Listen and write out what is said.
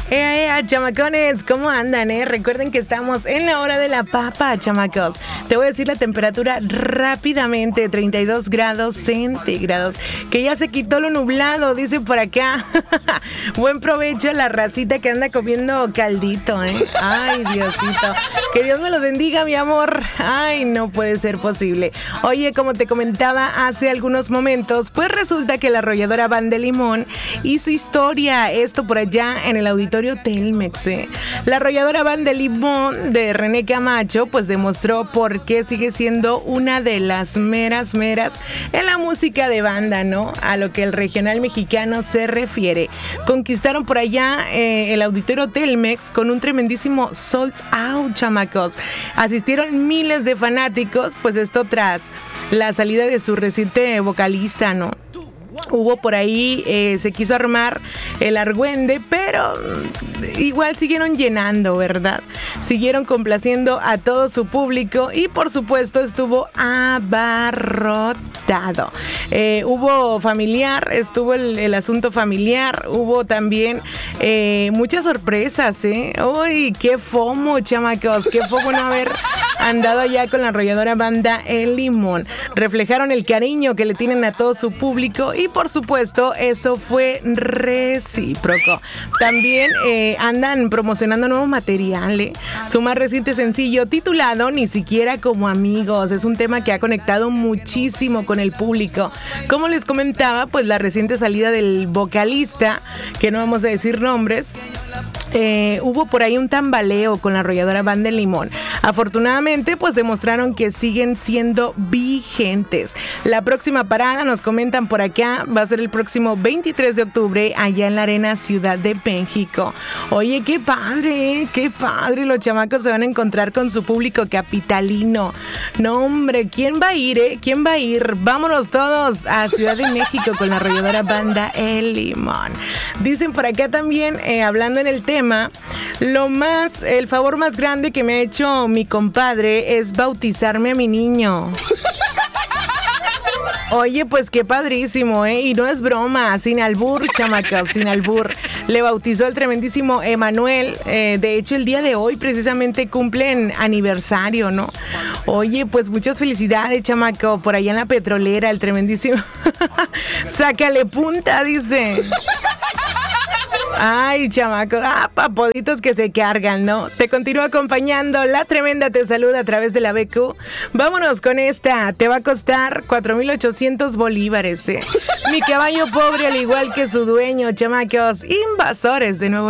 Chamacones, ¿cómo andan, Recuerden que estamos en la hora de la papa, chamacos. Te voy a decir la temperatura rápidamente, 32 grados centígrados. Que ya se quitó lo nublado, dice por acá. Buen provecho a la racita que anda comiendo caldito, Ay, Diosito. Que Dios me lo bendiga, mi amor. Ay, no puede ser posible. Oye, como te comentaba hace algunos momentos, pues resulta que la arrolladora Banda Limón hizo historia. Esto por allá en el auditorio Telmex, La arrolladora Banda Limón de René Camacho pues demostró por qué sigue siendo una de las meras en la música de banda, ¿no? A lo que el regional mexicano se refiere. Conquistaron por allá el auditorio Telmex con un tremendísimo sold out, chamacos. Asistieron miles de fanáticos, pues esto tras la salida de su reciente vocalista, ¿no? Hubo por ahí, se quiso armar el argüende, pero igual siguieron llenando, ¿verdad? Siguieron complaciendo a todo su público y por supuesto estuvo abarrotado. Hubo familiar, estuvo el asunto familiar, hubo también muchas sorpresas, ¡Uy, qué fomo, chamacos! ¡Qué fomo no haber andado allá con la arrolladora Banda El Limón! Reflejaron el cariño que le tienen a todo su público y por supuesto eso fue recíproco. También andan promocionando nuevo material, Su más reciente sencillo titulado Ni siquiera como amigos es un tema que ha conectado muchísimo con el público. Como les comentaba, pues la reciente salida del vocalista, que no vamos a decir nombres, hubo por ahí un tambaleo con la arrolladora Banda El Limón. Afortunadamente, pues demostraron que siguen siendo vigentes. La próxima parada, nos comentan por acá, va a ser el próximo 23 de octubre allá en la Arena Ciudad de México. Oye, qué padre, los chamacos se van a encontrar con su público capitalino. No, hombre, ¿quién va a ir, ¿Quién va a ir? Vámonos todos a Ciudad de México con la arrolladora Banda El Limón. Dicen por acá también, hablando en el tema, el favor más grande que me ha hecho mi compadre es bautizarme a mi niño. Oye, pues qué padrísimo, Y no es broma, sin albur, chamacos, sin albur. Le bautizó el tremendísimo Emanuel. De hecho, el día de hoy precisamente cumplen aniversario, ¿no? Oye, pues muchas felicidades, chamaco. Por allá en la petrolera, el tremendísimo. Sácale punta, dice. Ay, chamaco, papoditos que se cargan, ¿no? Te continúo acompañando, la tremenda te saluda a través de la BQ. Vámonos con esta, te va a costar 4,800 bolívares, Mi caballo pobre al igual que su dueño, chamacos, invasores de nuevo.